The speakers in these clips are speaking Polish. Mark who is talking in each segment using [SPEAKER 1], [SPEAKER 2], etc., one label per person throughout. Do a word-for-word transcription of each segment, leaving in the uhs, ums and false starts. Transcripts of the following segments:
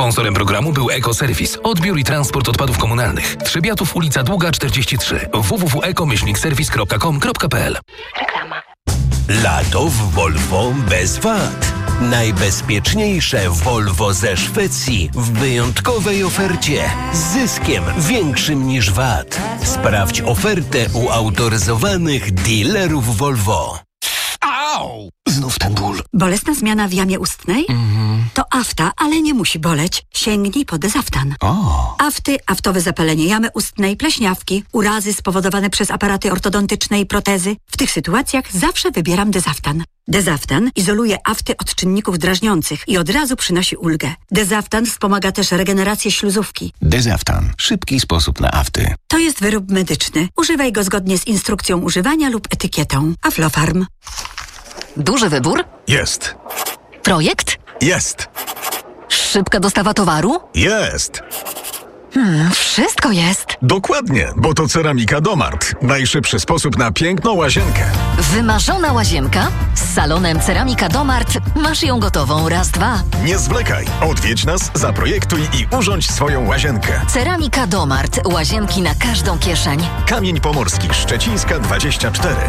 [SPEAKER 1] Sponsorem programu był Ekoserwis. Odbiór i transport odpadów komunalnych. Trzebiatów, ulica Długa czterdzieści trzy. w w w kropka eko myślnik serwis kropka com kropka p l.
[SPEAKER 2] Reklama.
[SPEAKER 3] Lato w Volvo bez wad. Najbezpieczniejsze Volvo ze Szwecji w wyjątkowej ofercie z zyskiem większym niż V A T. Sprawdź ofertę u autoryzowanych dealerów Volvo.
[SPEAKER 4] Au! Znów ten ból.
[SPEAKER 5] Bolesna zmiana w jamie ustnej?
[SPEAKER 4] Mhm.
[SPEAKER 5] To afta, ale nie musi boleć. Sięgnij po Dezaftan.
[SPEAKER 4] O.
[SPEAKER 5] Afty, aftowe zapalenie jamy ustnej, pleśniawki, urazy spowodowane przez aparaty ortodontyczne i protezy. W tych sytuacjach zawsze wybieram Dezaftan. Dezaftan izoluje afty od czynników drażniących i od razu przynosi ulgę. Dezaftan wspomaga też regenerację śluzówki.
[SPEAKER 4] Dezaftan. Szybki sposób na afty.
[SPEAKER 5] To jest wyrób medyczny. Używaj go zgodnie z instrukcją używania lub etykietą. Aflofarm.
[SPEAKER 6] Duży wybór?
[SPEAKER 7] Jest.
[SPEAKER 6] Projekt?
[SPEAKER 7] Jest.
[SPEAKER 6] Szybka dostawa towaru?
[SPEAKER 7] Jest.
[SPEAKER 6] Hmm, wszystko jest.
[SPEAKER 7] Dokładnie, bo to Ceramika Domart. Najszybszy sposób na piękną łazienkę.
[SPEAKER 6] Wymarzona łazienka? Z salonem Ceramika Domart masz ją gotową raz, dwa.
[SPEAKER 7] Nie zwlekaj. Odwiedź nas, zaprojektuj i urządź swoją łazienkę.
[SPEAKER 6] Ceramika Domart. Łazienki na każdą kieszeń.
[SPEAKER 7] Kamień Pomorski, Szczecińska dwadzieścia cztery.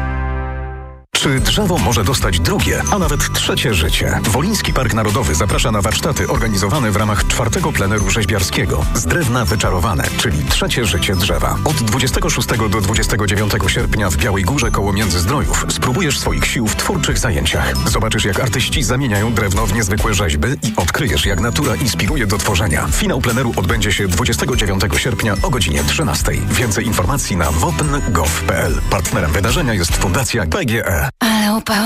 [SPEAKER 7] Czy drzewo może dostać drugie, a nawet trzecie życie? Woliński Park Narodowy zaprasza na warsztaty organizowane w ramach czwartego pleneru rzeźbiarskiego z drewna wyczarowane, czyli trzecie życie drzewa. Od dwudziestego szóstego do dwudziestego dziewiątego sierpnia w Białej Górze koło Międzyzdrojów spróbujesz swoich sił w twórczych zajęciach. Zobaczysz, jak artyści zamieniają drewno w niezwykłe rzeźby i odkryjesz, jak natura inspiruje do tworzenia. Finał pleneru odbędzie się dwudziestego dziewiątego sierpnia o godzinie trzynastej. Więcej informacji na wopn kropka gov kropka p l. Partnerem wydarzenia jest Fundacja P G E.
[SPEAKER 2] Ale upał.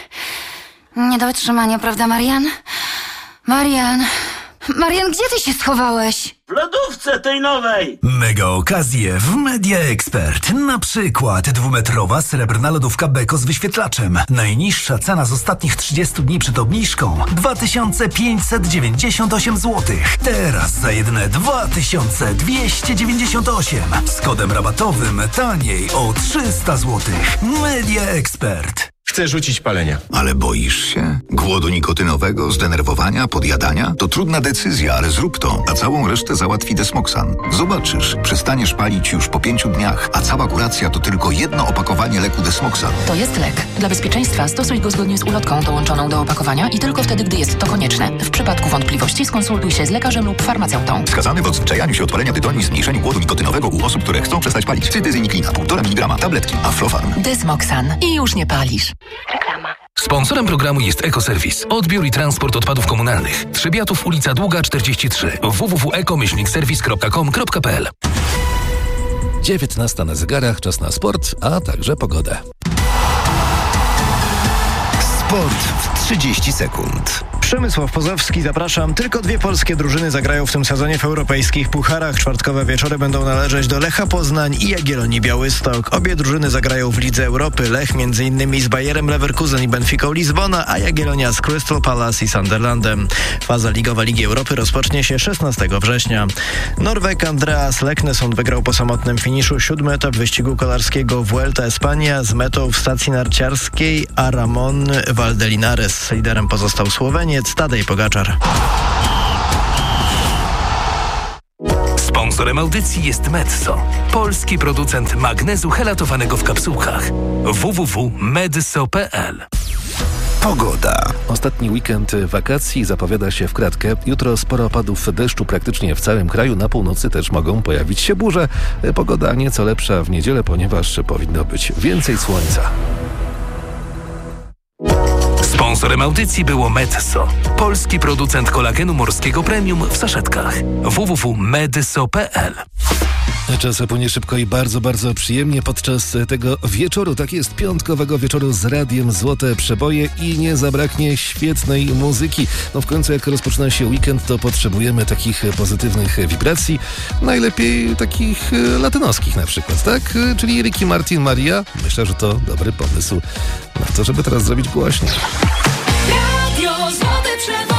[SPEAKER 2] Nie do wytrzymania, prawda, Marian? Marian... Marian, gdzie ty się schowałeś?
[SPEAKER 8] W lodówce tej nowej!
[SPEAKER 9] Mega okazje w Media Expert. Na przykład dwumetrowa srebrna lodówka Beko z wyświetlaczem. Najniższa cena z ostatnich trzydziestu dni przed obniżką dwa tysiące pięćset dziewięćdziesiąt osiem złotych. Teraz za jedyne dwa tysiące dwieście dziewięćdziesiąt osiem. Z kodem rabatowym taniej o trzysta złotych. Media Expert.
[SPEAKER 10] Chcę rzucić palenia.
[SPEAKER 4] Ale boisz się? Głodu nikotynowego, zdenerwowania, podjadania? To trudna decyzja, ale zrób to, a całą resztę załatwi Desmoxan. Zobaczysz, przestaniesz palić już po pięciu dniach, a cała kuracja to tylko jedno opakowanie leku Desmoxan.
[SPEAKER 11] To jest lek. Dla bezpieczeństwa stosuj go zgodnie z ulotką dołączoną do opakowania i tylko wtedy, gdy jest to konieczne. W przypadku wątpliwości skonsultuj się z lekarzem lub farmaceutą.
[SPEAKER 4] Wskazany w odzwyczajaniu się od palenia tytoniu i zmniejszeniu głodu nikotynowego u osób, które chcą przestać palić. Cytyzyniklina, półtora miligrama, tabletki, Aflofarm.
[SPEAKER 11] Desmoxan. I już nie palisz.
[SPEAKER 2] Reklama.
[SPEAKER 1] Sponsorem programu jest Ekoserwis. Odbiór i transport odpadów komunalnych. Trzebiatów, ulica Długa czterdzieści trzy. w w w kropka eko myślnik serwis kropka com kropka p l.
[SPEAKER 12] dziewiętnasta na zegarach, czas na sport, a także pogodę.
[SPEAKER 3] Sport w trzydzieści sekund.
[SPEAKER 13] Przemysław Pozowski, zapraszam. Tylko dwie polskie drużyny zagrają w tym sezonie w europejskich pucharach. Czwartkowe wieczory będą należeć do Lecha Poznań i Jagiellonii Białystok. Obie drużyny zagrają w Lidze Europy. Lech m.in. z Bayerem Leverkusen i Benficą Lizbona, a Jagiellonia z Crystal Palace i Sunderlandem. Faza ligowa Ligi Europy rozpocznie się szesnastego września. Norweg Andreas Leknesund wygrał po samotnym finiszu siódmy etap wyścigu kolarskiego Vuelta Espania z metą w stacji narciarskiej a Ramon Valdelinares. Liderem pozostał Słoweniec Tadej Pogaczar.
[SPEAKER 1] Sponsorem audycji jest Metso, polski producent magnezu helatowanego w kapsułkach. w w w kropka medso kropka p l.
[SPEAKER 3] Pogoda.
[SPEAKER 12] Ostatni weekend wakacji zapowiada się w kratkę. Jutro sporo opadów deszczu praktycznie w całym kraju. Na północy też mogą pojawić się burze. Pogoda nieco lepsza w niedzielę, ponieważ powinno być więcej słońca.
[SPEAKER 1] Sponsorem audycji było Metso, polski producent kolagenu morskiego premium w saszetkach. w w w kropka medso kropka p l.
[SPEAKER 12] Czas płynie szybko i bardzo, bardzo przyjemnie podczas tego wieczoru. Tak jest, piątkowego wieczoru z Radiem Złote Przeboje i nie zabraknie świetnej muzyki. No w końcu jak rozpoczyna się weekend, to potrzebujemy takich pozytywnych wibracji. Najlepiej takich latynoskich na przykład, tak? Czyli Ricky Martin, Maria. Myślę, że to dobry pomysł na to, żeby teraz zrobić głośniej.
[SPEAKER 14] Radio Złote Przeboje.